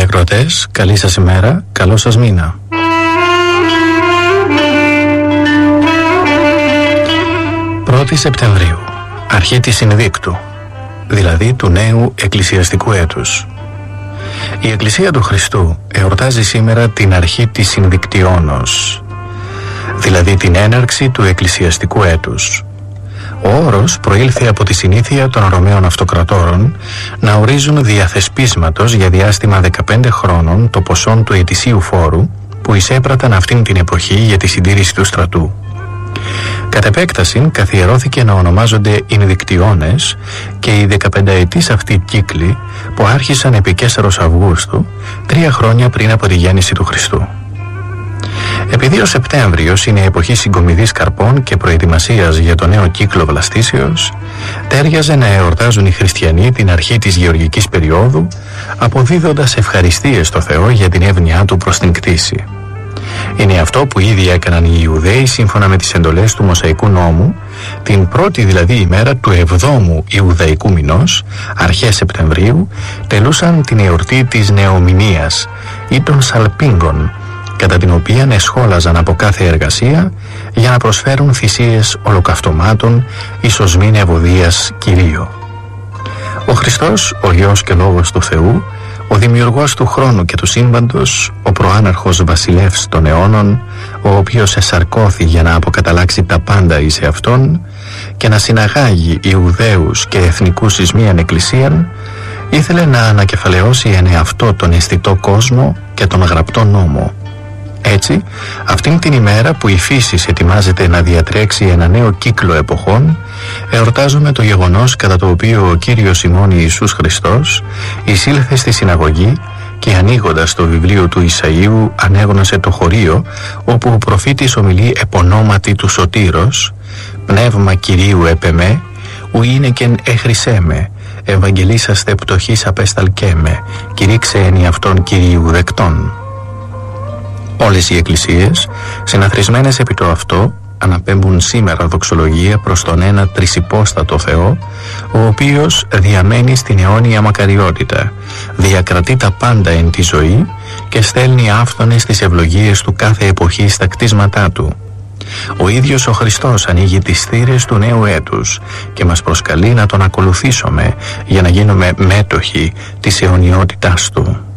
ακροατές, καλή σας ημέρα, καλό σας μήνα. Πρώτη Σεπτεμβρίου, αρχή της Συνδίκτου, δηλαδή του νέου εκκλησιαστικού έτους. Η Εκκλησία του Χριστού εορτάζει σήμερα την αρχή της Συνδικτιώνος, δηλαδή την έναρξη του εκκλησιαστικού έτους. Ο όρος προήλθε από τη συνήθεια των Ρωμαίων αυτοκρατόρων να ορίζουν διαθεσπίσματος για διάστημα 15 χρόνων το ποσό του ετησίου φόρου που εισέπραταν αυτήν την εποχή για τη συντήρηση του στρατού. Κατ' επέκταση καθιερώθηκε να ονομάζονται Ινδικτιώνες και οι 15ετής αυτοί κύκλοι που άρχισαν επί Καίσαρος Αυγούστου 3 χρόνια πριν από τη γέννηση του Χριστού. Επειδή ο Σεπτέμβριος είναι εποχή συγκομιδής καρπών και προετοιμασίας για το νέο κύκλο βλαστήσεως, τέριαζε να εορτάζουν οι χριστιανοί την αρχή της γεωργικής περίοδου, αποδίδοντας ευχαριστίες στο Θεό για την εύνοιά του προς την κτήση. Είναι αυτό που ήδη έκαναν οι Ιουδαίοι σύμφωνα με τις εντολές του Μωσαϊκού νόμου, την πρώτη δηλαδή ημέρα του 7ου Ιουδαϊκού μηνός, αρχές Σεπτεμβρίου, τελούσαν την εορτή της Νεομηνίας ή των Σαλπίγκων, κατά την οποία εσχόλαζαν από κάθε εργασία για να προσφέρουν θυσίες ολοκαυτωμάτων εις οσμήν ευωδίας Κυρίω. Ο Χριστός, ο Υιός και Λόγος του Θεού, ο δημιουργός του χρόνου και του σύμπαντος, ο προάναρχος βασιλεύς των αιώνων, ο οποίος εσαρκώθη για να αποκαταλάξει τα πάντα εις εαυτόν και να συναγάγει Ιουδαίους και εθνικούς εις μίαν εκκλησίαν, ήθελε να ανακεφαλαιώσει εν εαυτό τον αισθητό κόσμο και τον γραπτό νόμο. Έτσι, αυτήν την ημέρα που η φύση ετοιμάζεται να διατρέξει ένα νέο κύκλο εποχών, εορτάζουμε το γεγονός κατά το οποίο ο Κύριος ημών Ιησούς Χριστός εισήλθε στη συναγωγή και ανοίγοντας το βιβλίο του Ισαΐου ανέγνωσε το χωρίο όπου ο προφήτης ομιλεί επωνόματι του Σωτήρος «Πνεύμα Κυρίου επεμέ, ου είναι κεν έχρισέ με, ευαγγελίσαστε πτωχής απέσταλκέ με, κηρύξε εν αυτόν Κυρίου δεκτών». Όλες οι εκκλησίες, συναθρισμένες επί το αυτό, αναπέμπουν σήμερα δοξολογία προς τον ένα τρισυπόστατο Θεό, ο οποίος διαμένει στην αιώνια μακαριότητα, διακρατεί τα πάντα εν τη ζωή και στέλνει άφθονες τις ευλογίες του κάθε εποχή στα κτίσματά του. Ο ίδιος ο Χριστός ανοίγει τις θύρες του νέου έτους και μας προσκαλεί να τον ακολουθήσουμε για να γίνουμε μέτοχοι της αιωνιότητάς του.